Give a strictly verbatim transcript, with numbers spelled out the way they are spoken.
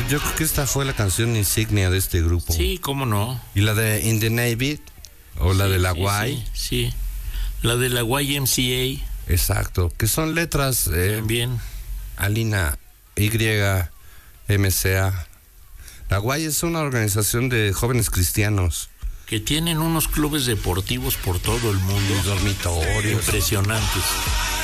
yo creo que esta fue la canción insignia de este grupo. Sí, cómo no. ¿Y la de In the Navy? ¿O sí, la de la sí, Y? Sí, sí, la de la Y M C A. Exacto, que son letras... Eh, También. Alina, Y, M C A. La Y es una organización de jóvenes cristianos. Que tienen unos clubes deportivos por todo el mundo. Dormitorios. Impresionantes.